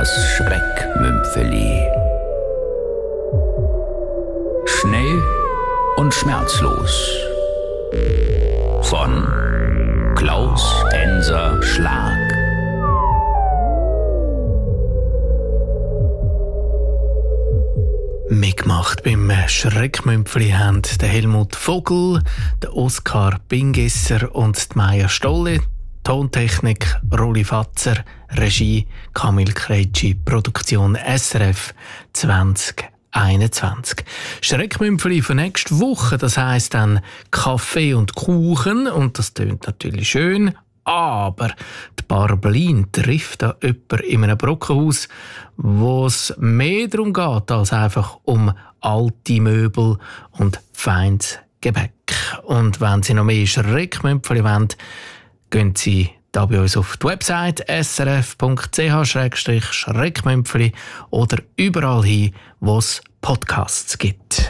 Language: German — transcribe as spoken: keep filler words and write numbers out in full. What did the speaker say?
Das Schreckmümpfeli. Schnell und schmerzlos. Von Klaus Enser Schlag. Mitgemacht beim Schreckmümpfeli haben der Helmut Vogel, der Oskar Bingesser und die Maja Stolle. Tontechnik Rolli Fatzer, Regie Kamil Kreitschi, Produktion S R F zwanzig einundzwanzig. Schreckmümpfeli für nächste Woche, das heisst dann Kaffee und Kuchen, und das tönt natürlich schön, aber die Barblin trifft da jemanden in einem Brockenhaus, wo es mehr darum geht als einfach um alte Möbel und feines Gebäck. Und wenn Sie noch mehr Schreckmümpfeli wollen, gehen Sie da bei uns auf die Website s r f punkt c h schrägstrich schreckmümpfeli oder überall hin, wo es Podcasts gibt.